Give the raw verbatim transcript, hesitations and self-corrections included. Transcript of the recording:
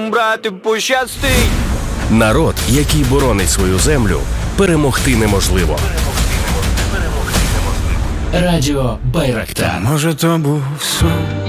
нам, брате, пощастить. Народ, який боронить свою землю, перемогти неможливо. Радіо Байрактар. Може, то був сон.